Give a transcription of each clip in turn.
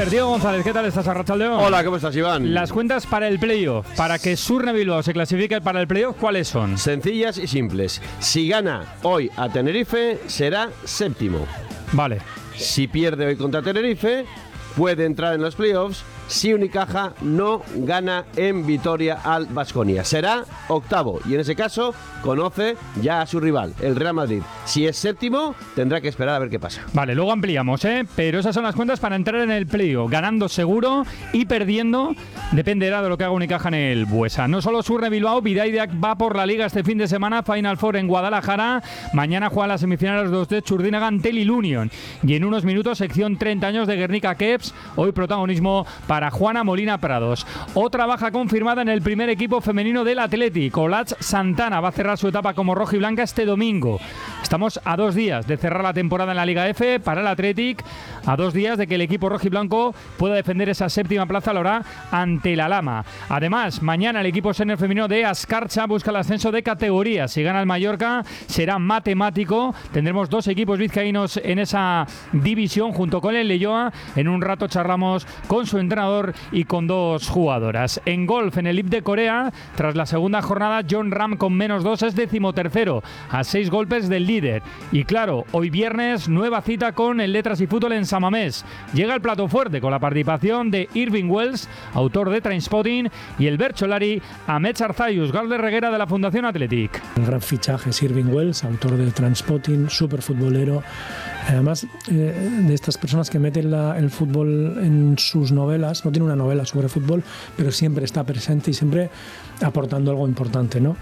ver, Diego González, ¿qué tal estás, Arratsaldeon? Hola, ¿cómo estás, Iván? Las cuentas para el playoff, para que Surne Bilbao se clasifique para el playoff, ¿cuáles son? Sencillas y simples. Si gana hoy a Tenerife, será séptimo. Vale. Si pierde hoy contra Tenerife, puede entrar en los playoffs. Si Unicaja no gana en Vitoria al Baskonia, será octavo y en ese caso conoce ya a su rival, el Real Madrid. Si es séptimo, tendrá que esperar a ver qué pasa. Vale, luego ampliamos, pero esas son las cuentas para entrar en el playoff, ganando seguro y perdiendo dependerá de lo que haga Unicaja en el Buesa. No solo Surne Bilbao, Bidaideak va por la Liga este fin de semana, Final Four en Guadalajara. Mañana juegan las semifinales los de Txurdinaga ante el Ilunion y en unos minutos sección 30 años de Guernica Keps, hoy protagonismo para Juana Molina Prados. Otra baja confirmada en el primer equipo femenino del Athletic. Olatz Santana va a cerrar su etapa como roja y blanca este domingo. Estamos a 2 días de cerrar la temporada en la Liga F para el Athletic, a 2 días de que el equipo rojo y blanco pueda defender esa séptima plaza, lo hará ante la Lama. Además, mañana el equipo senior femenino de Azkartza busca el ascenso de categoría. Si gana el Mallorca, será matemático. Tendremos 2 equipos vizcaínos en esa división junto con el Leioa. En un rato charlamos con su entrenador y con 2 jugadoras. En golf, en el IP de Corea, tras la segunda jornada, John Ram con -2 es 13º, a 6 golpes del líder. Y claro, hoy viernes, nueva cita con el Letras y Fútbol en San Mamés. Llega el plato fuerte con la participación de Irving Wells, autor de Trainspotting, y el Bercholari Ahmed Arzayus, Galder Reguera de la Fundación Athletic. El gran fichaje es Irving Wells, autor de Trainspotting, súper futbolero. Además, de estas personas que meten el fútbol en sus novelas. No tiene una novela sobre fútbol, pero siempre está presente y siempre aportando algo importante, ¿no?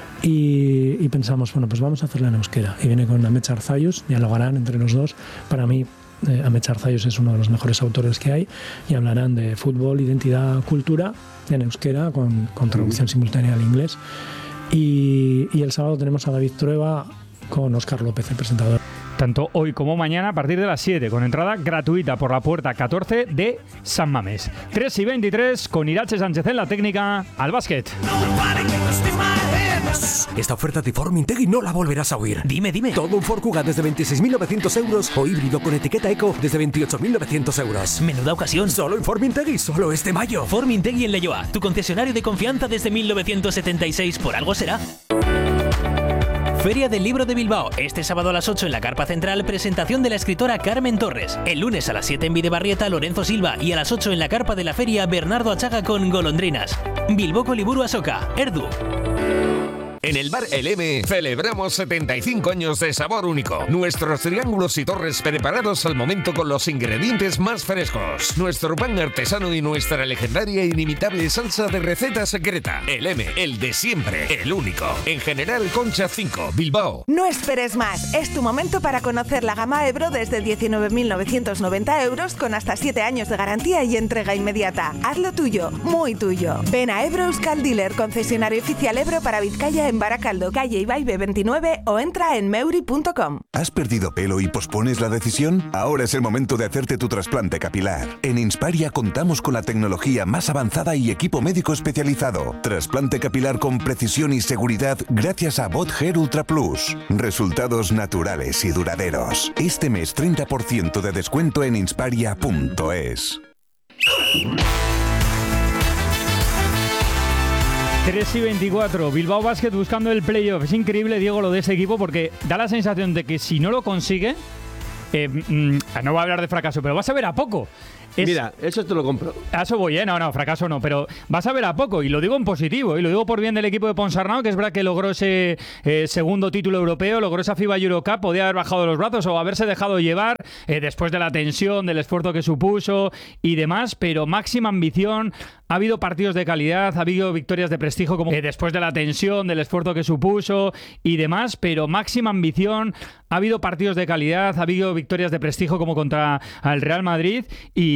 Y pensamos, bueno, pues vamos a hacerla en euskera. Y viene con Ahmed Arzayus, dialogarán entre los dos. Para mí, Ahmed Arzayus es uno de los mejores autores que hay y hablarán de fútbol, identidad, cultura en euskera con traducción simultánea al inglés. Y el sábado tenemos a David Trueba con Óscar López, el presentador. Tanto hoy como mañana a partir de las 7, con entrada gratuita por la puerta 14 de San Mamés. 3:23 con Irache Sánchez en la técnica, al básquet. Esta oferta de Formintegui no la volverás a oír. Dime. Todo un Ford Kuga desde 26.900 euros o híbrido con etiqueta Eco desde 28.900 euros. Menuda ocasión. Solo en Formintegui, solo este mayo. Formintegui en Leioa, tu concesionario de confianza desde 1976. Por algo será. Feria del Libro de Bilbao. Este sábado a las 8 en la carpa central, presentación de la escritora Carmen Torres. El lunes a las 7 en Bidebarrieta, Lorenzo Silva. Y a las 8 en la carpa de la feria, Bernardo Achaga con Golondrinas. Bilboko Liburu Asoka, Erdu. En el bar El M celebramos 75 años de sabor único. Nuestros triángulos y torres preparados al momento con los ingredientes más frescos. Nuestro pan artesano y nuestra legendaria e inimitable salsa de receta secreta. El M, el de siempre, el único. En General Concha 5, Bilbao. No esperes más. Es tu momento para conocer la gama Ebro desde 19.990 euros con hasta 7 años de garantía y entrega inmediata. Hazlo tuyo, muy tuyo. Ven a Ebro Euskal Dealer, concesionario oficial Ebro para Vizcaya en Baracaldo, calle Ibaibe 29 o entra en meuri.com. ¿Has perdido pelo y pospones la decisión? Ahora es el momento de hacerte tu trasplante capilar. En Insparia contamos con la tecnología más avanzada y equipo médico especializado. Trasplante capilar con precisión y seguridad gracias a Bot Hair Ultra Plus. Resultados naturales y duraderos. Este mes 30% de descuento en insparia.es. 3:24, Bilbao Basket buscando el playoff. Es increíble, Diego, lo de este equipo porque da la sensación de que si no lo consigue, no va a hablar de fracaso, pero vas a ver a poco. Mira, eso te lo compro. A eso voy, no, fracaso no, pero vas a ver a poco, y lo digo en positivo, y lo digo por bien del equipo de Ponsarnau, que es verdad que logró ese segundo título europeo, logró esa FIBA Eurocup, podía haber bajado los brazos o haberse dejado llevar después de la tensión, del esfuerzo que supuso y demás, pero máxima ambición. Ha habido partidos de calidad, ha habido victorias de prestigio como después de la tensión, del esfuerzo que supuso y demás, pero máxima ambición. Ha habido partidos de calidad, ha habido victorias de prestigio como contra el Real Madrid y